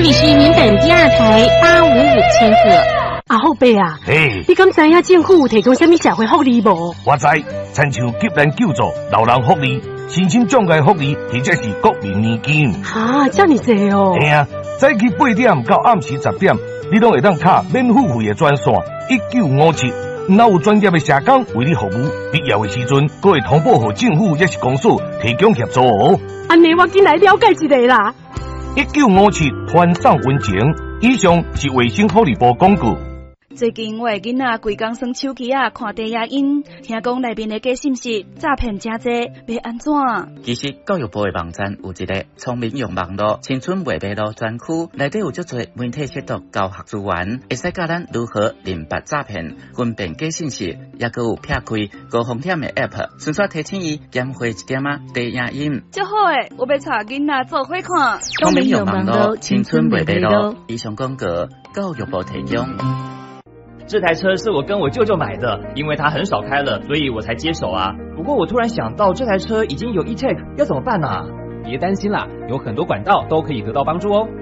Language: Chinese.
里是民本第二台855千赫。 阿后辈啊， 嘿， 你敢知影政府有提供什么社会福利无？ 我知，亲像急难救助、老人福利、身心障碍福利，或者是国民年金。 哈，这么多哦！ 嘿啊，早起8点到暗时10点，你拢会当打免付费的专线1957。若有专业的社工为你服务，必要的时阵，阁会通报给政府也是公所提供协助哦。 安尼我进来了解一下啦。 1957欢送温情，以上是卫生福利部广告。 最近我的囡仔规工耍手机啊，看低影音，听讲内面的假信息诈骗真多，要安怎？ 其实教育部的网站有一个聪明用网络青春未迷路专区，内底有足多媒体识读教学资源，会使教咱如何认别诈骗、分辨假信息，也佮有撇开高风险的 App， 顺续提醒伊减花一点啊低影音。 就好诶，我要带囡仔做伙看。 聪明用网络青春未迷路，以上广告教育部提供。 这台车是我跟我舅舅买的，因为他很少开了，所以我才接手啊。不过我突然想到，这台车已经有 e-tech， 要怎么办啊？ 别担心啦，有很多管道都可以得到帮助哦。